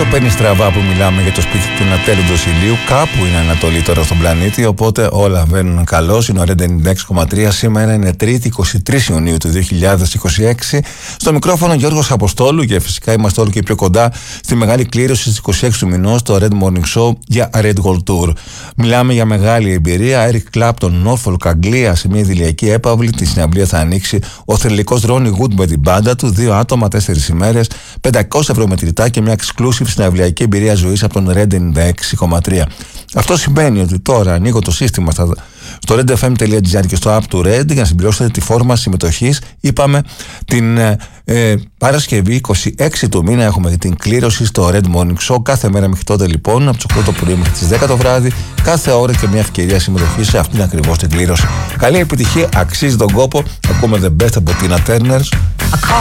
το παίρνει στραβά που μιλάμε για το σπίτι του Νατέλου Ντοσιλίου. Κάπου είναι Ανατολή τώρα στον πλανήτη, οπότε όλα βαίνουν καλώς. Είναι ο Red 96,3. Σήμερα είναι Τρίτη, 23 Ιουνίου του 2026. Στο μικρόφωνο Γιώργος Αποστόλου και φυσικά είμαστε όλο και πιο κοντά στη μεγάλη κλήρωση στις 26 του μηνός, το Red Morning Show για Red Gold Tour. Μιλάμε για μεγάλη εμπειρία. Eric Clapton, Norfolk, Αγγλία, σε μια idηλιακή έπαυλη. Τη συναυλία θα ανοίξει ο θρυλικός Ronnie Wood με την μπάντα του. 2 άτομα, 4 ημέρες, 500 ευρώ μετρητά και μια exclusive συναυλιακή εμπειρία ζωής από τον Red 96,3. Αυτό σημαίνει ότι τώρα ανοίγω το σύστημα στο redfm.gr και στο app του Red για να συμπληρώσετε τη φόρμα συμμετοχής. Είπαμε την Παρασκευή 26 του μήνα έχουμε την κλήρωση στο Red Morning Show. Κάθε μέρα μέχρι τότε λοιπόν, από τις 8 το πρωί μέχρι τις 10 το βράδυ, κάθε ώρα και μια ευκαιρία συμμετοχής σε αυτήν ακριβώς την κλήρωση. Καλή επιτυχία, αξίζει τον κόπο. Ακούμε The Best από Tina Turner.